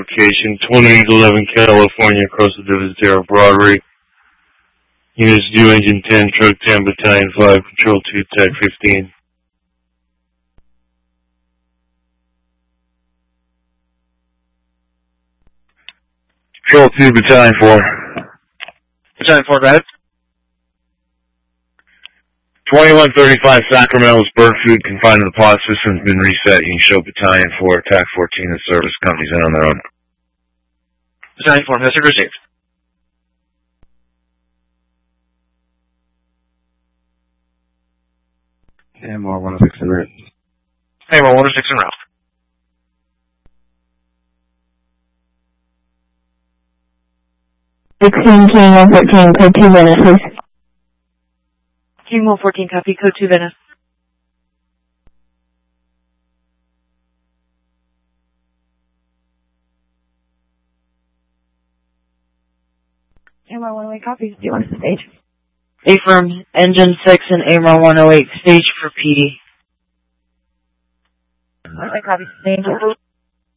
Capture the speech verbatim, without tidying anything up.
location, twenty-eight eleven California, across the Divisadero Broadway. Units due Engine ten, Truck ten, Battalion five, Control two, Tag fifteen. Control two, Battalion four. Battalion four, go ahead. twenty-one thirty-five Sacramento's bird food confined to the pod system has been reset. You can show Battalion four, Attack fourteen, and service companies in on their own. Battalion four, message received. A M R one oh six en route. A M R one oh six en route. sixteen King one fourteen, code two Venice, please. King one fourteen, copy, code two Venice. A M R one oh eight, copy. Do you want to stage? Affirm, engine six and A M R one oh eight, stage for P D. Alright, copy. Thank you.